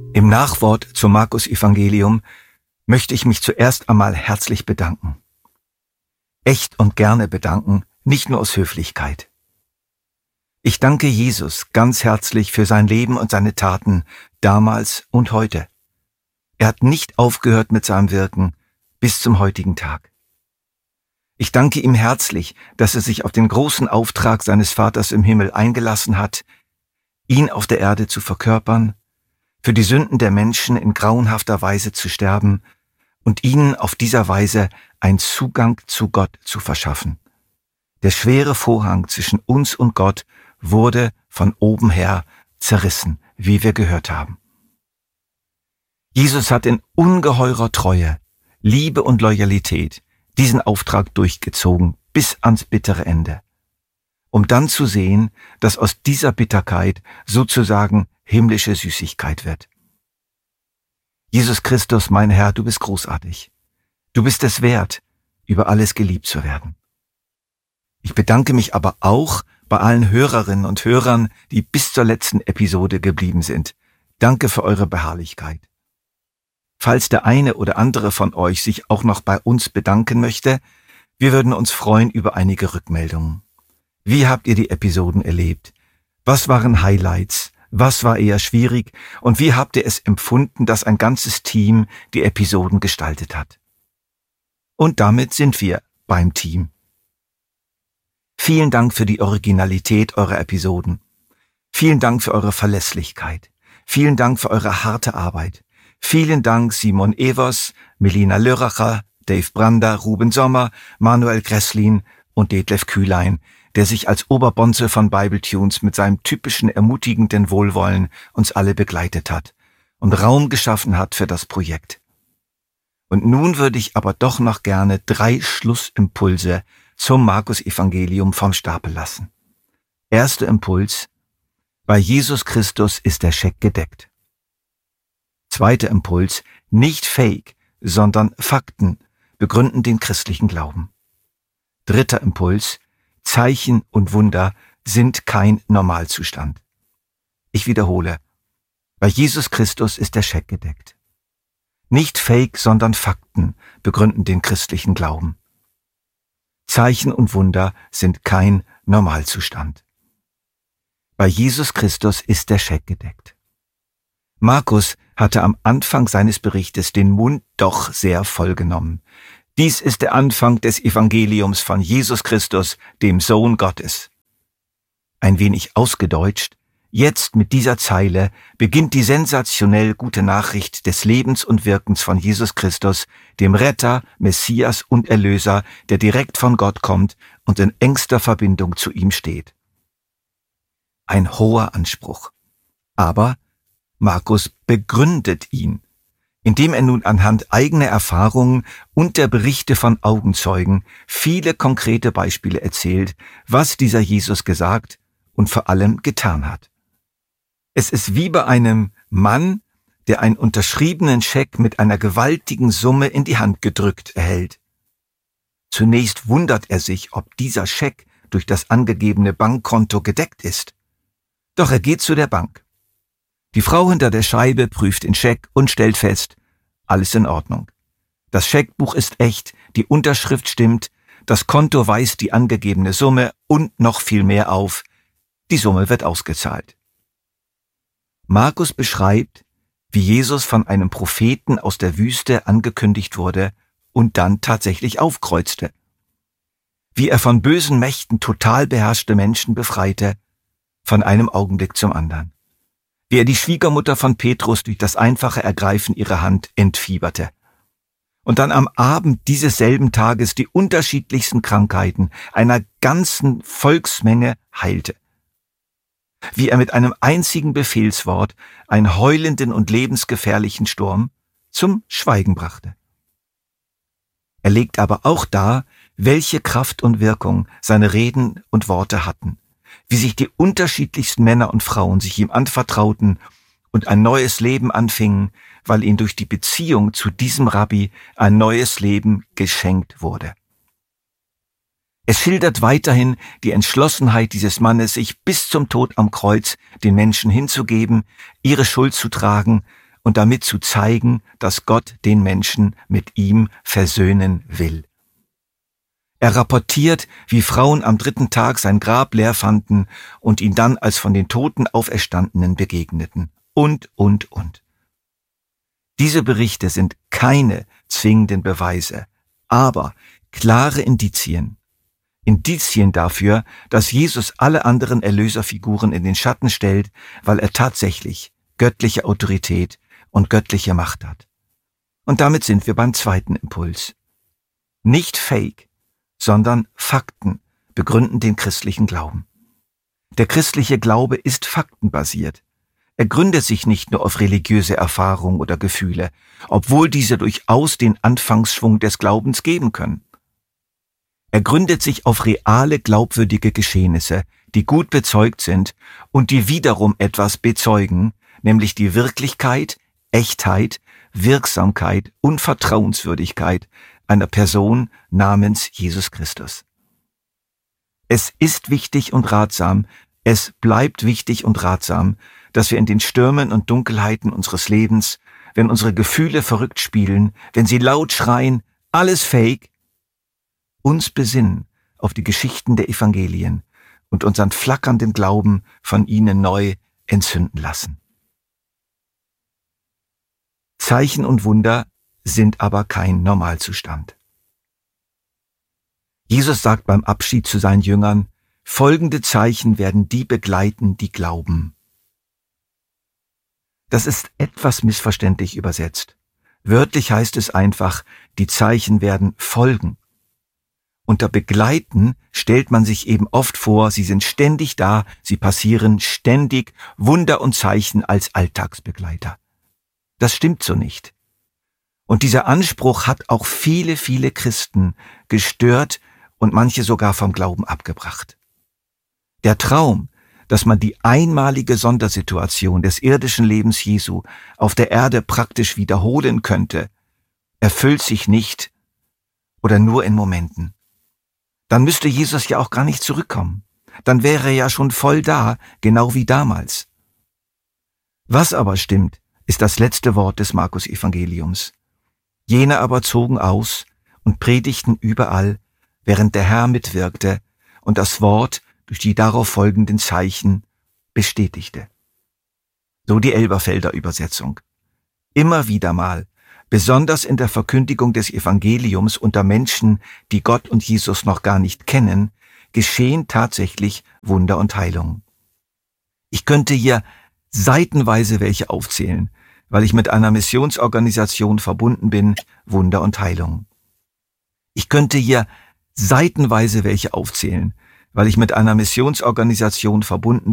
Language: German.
Im Nachwort zum Markus-Evangelium möchte ich mich zuerst einmal herzlich bedanken. Echt und gerne bedanken, nicht nur aus Höflichkeit. Ich danke Jesus ganz herzlich für sein Leben und seine Taten damals und heute. Er hat nicht aufgehört mit seinem Wirken bis zum heutigen Tag. Ich danke ihm herzlich, dass er sich auf den großen Auftrag seines Vaters im Himmel eingelassen hat, ihn auf der Erde zu verkörpern, für die Sünden der Menschen in grauenhafter Weise zu sterben und ihnen auf dieser Weise einen Zugang zu Gott zu verschaffen. Der schwere Vorhang zwischen uns und Gott wurde von oben her zerrissen, wie wir gehört haben. Jesus hat in ungeheurer Treue, Liebe und Loyalität diesen Auftrag durchgezogen bis ans bittere Ende, um dann zu sehen, dass aus dieser Bitterkeit sozusagen himmlische Süßigkeit wird. Jesus Christus, mein Herr, du bist großartig. Du bist es wert, über alles geliebt zu werden. Ich bedanke mich aber auch bei allen Hörerinnen und Hörern, die bis zur letzten Episode geblieben sind. Danke für eure Beharrlichkeit. Falls der eine oder andere von euch sich auch noch bei uns bedanken möchte, wir würden uns freuen über einige Rückmeldungen. Wie habt ihr die Episoden erlebt? Was waren Highlights? Was war eher schwierig? Und wie habt ihr es empfunden, dass ein ganzes Team die Episoden gestaltet hat? Und damit sind wir beim Team. Vielen Dank für die Originalität eurer Episoden. Vielen Dank für eure Verlässlichkeit. Vielen Dank für eure harte Arbeit. Vielen Dank Simon Evers, Melina Lörracher, Dave Brander, Ruben Sommer, Manuel Gresslin und Detlef Kühlein, der sich als Oberbonze von Bibletunes mit seinem typischen ermutigenden Wohlwollen uns alle begleitet hat und Raum geschaffen hat für das Projekt. Und nun würde ich aber doch noch gerne 3 Schlussimpulse zum Markus-Evangelium vom Stapel lassen. Erster Impuls: Bei Jesus Christus ist der Scheck gedeckt. Zweiter Impuls: Nicht Fake, sondern Fakten begründen den christlichen Glauben. Dritter Impuls: Zeichen und Wunder sind kein Normalzustand. Ich wiederhole: Bei Jesus Christus ist der Scheck gedeckt. Nicht Fake, sondern Fakten begründen den christlichen Glauben. Zeichen und Wunder sind kein Normalzustand. Bei Jesus Christus ist der Scheck gedeckt. Markus hatte am Anfang seines Berichtes den Mund doch sehr voll genommen. Dies ist der Anfang des Evangeliums von Jesus Christus, dem Sohn Gottes. Ein wenig ausgedeutscht, jetzt mit dieser Zeile beginnt die sensationell gute Nachricht des Lebens und Wirkens von Jesus Christus, dem Retter, Messias und Erlöser, der direkt von Gott kommt und in engster Verbindung zu ihm steht. Ein hoher Anspruch. Aber Markus begründet ihn, indem er nun anhand eigener Erfahrungen und der Berichte von Augenzeugen viele konkrete Beispiele erzählt, was dieser Jesus gesagt und vor allem getan hat. Es ist wie bei einem Mann, der einen unterschriebenen Scheck mit einer gewaltigen Summe in die Hand gedrückt erhält. Zunächst wundert er sich, ob dieser Scheck durch das angegebene Bankkonto gedeckt ist. Doch er geht zu der Bank. Die Frau hinter der Scheibe prüft den Scheck und stellt fest: Alles in Ordnung. Das Scheckbuch ist echt, die Unterschrift stimmt, das Konto weist die angegebene Summe und noch viel mehr auf. Die Summe wird ausgezahlt. Markus beschreibt, wie Jesus von einem Propheten aus der Wüste angekündigt wurde und dann tatsächlich aufkreuzte. Wie er von bösen Mächten total beherrschte Menschen befreite, von einem Augenblick zum anderen. Wie er die Schwiegermutter von Petrus durch das einfache Ergreifen ihrer Hand entfieberte. Und dann am Abend dieses selben Tages die unterschiedlichsten Krankheiten einer ganzen Volksmenge heilte. Wie er mit einem einzigen Befehlswort einen heulenden und lebensgefährlichen Sturm zum Schweigen brachte. Er legt aber auch dar, welche Kraft und Wirkung seine Reden und Worte hatten, wie sich die unterschiedlichsten Männer und Frauen sich ihm anvertrauten und ein neues Leben anfingen, weil ihnen durch die Beziehung zu diesem Rabbi ein neues Leben geschenkt wurde. Es schildert weiterhin die Entschlossenheit dieses Mannes, sich bis zum Tod am Kreuz den Menschen hinzugeben, ihre Schuld zu tragen und damit zu zeigen, dass Gott den Menschen mit ihm versöhnen will. Er rapportiert, wie Frauen am 3. Tag sein Grab leer fanden und ihn dann als von den Toten Auferstandenen begegneten. Und. Diese Berichte sind keine zwingenden Beweise, aber klare Indizien. Indizien dafür, dass Jesus alle anderen Erlöserfiguren in den Schatten stellt, weil er tatsächlich göttliche Autorität und göttliche Macht hat. Und damit sind wir beim zweiten Impuls. Nicht Fake, sondern Fakten begründen den christlichen Glauben. Der christliche Glaube ist faktenbasiert. Er gründet sich nicht nur auf religiöse Erfahrung oder Gefühle, obwohl diese durchaus den Anfangsschwung des Glaubens geben können. Er gründet sich auf reale, glaubwürdige Geschehnisse, die gut bezeugt sind und die wiederum etwas bezeugen, nämlich die Wirklichkeit, Echtheit, Wirksamkeit und Vertrauenswürdigkeit einer Person namens Jesus Christus. Es ist wichtig und ratsam, es bleibt wichtig und ratsam, dass wir in den Stürmen und Dunkelheiten unseres Lebens, wenn unsere Gefühle verrückt spielen, wenn sie laut schreien, alles Fake, uns besinnen auf die Geschichten der Evangelien und unseren flackernden Glauben von ihnen neu entzünden lassen. Zeichen und Wunder sind aber kein Normalzustand. Jesus sagt beim Abschied zu seinen Jüngern, folgende Zeichen werden die begleiten, die glauben. Das ist etwas missverständlich übersetzt. Wörtlich heißt es einfach, die Zeichen werden folgen. Unter Begleiten stellt man sich eben oft vor, sie sind ständig da, sie passieren ständig, Wunder und Zeichen als Alltagsbegleiter. Das stimmt so nicht. Und dieser Anspruch hat auch viele Christen gestört und manche sogar vom Glauben abgebracht. Der Traum, dass man die einmalige Sondersituation des irdischen Lebens Jesu auf der Erde praktisch wiederholen könnte, erfüllt sich nicht oder nur in Momenten. Dann müsste Jesus ja auch gar nicht zurückkommen. Dann wäre er ja schon voll da, genau wie damals. Was aber stimmt, ist das letzte Wort des Markus-Evangeliums. Jene aber zogen aus und predigten überall, während der Herr mitwirkte und das Wort durch die darauf folgenden Zeichen bestätigte. So die Elberfelder Übersetzung. Immer wieder mal, besonders in der Verkündigung des Evangeliums unter Menschen, die Gott und Jesus noch gar nicht kennen, geschehen tatsächlich Wunder und Heilungen. Ich könnte hier seitenweise welche aufzählen, weil ich mit einer Missionsorganisation verbunden bin, Wunder und Heilungen. Ich könnte hier seitenweise welche aufzählen, weil ich mit einer Missionsorganisation verbunden